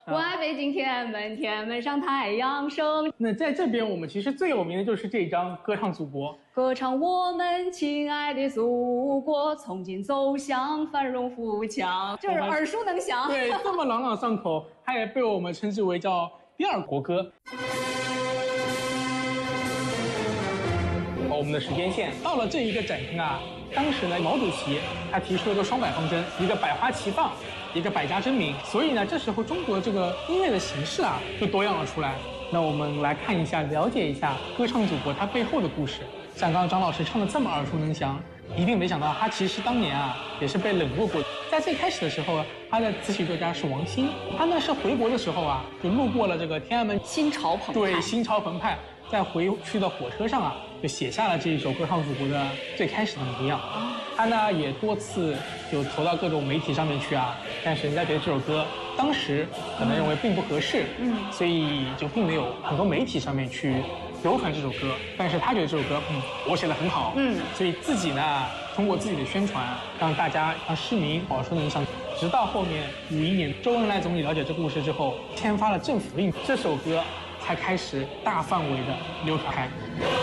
我爱北京天安门，天安门上太阳升。 那在这边，我们其实最有名的就是这一张《歌唱祖国》。 歌唱我们亲爱的祖国，从今走向繁荣富强，就是耳熟能详。 对，这么朗朗上口，它也被我们称之为叫第二国歌。我们的时间线到了这一个展厅啊，当时呢，毛主席他提出了个双百方针，一个百花齐放，一个百家争鸣。所以呢，这时候中国这个音乐的形式啊，就多样了出来。那我们来看一下，了解一下《歌唱祖国》它背后的故事。像刚刚张老师唱的这么耳熟能详，一定没想到他其实当年啊也是被冷落过。在最开始的时候，他的词曲作家是王兴，他呢是回国的时候啊，就路过了这个天安门， 心潮澎湃。 对，心潮澎湃。在回去的火车上啊，就写下了这一首《歌唱祖国》的最开始的模样。他呢也多次就投到各种媒体上面去啊，但是人家觉得这首歌当时可能认为并不合适，所以就并没有很多媒体上面去流传这首歌。但是他觉得这首歌，我写得很好，所以自己呢通过自己的宣传，让大家让市民耳熟能详。直到后面51年，周恩来总理了解这故事之后，签发了政府令，这首歌才开始大范围的流传开。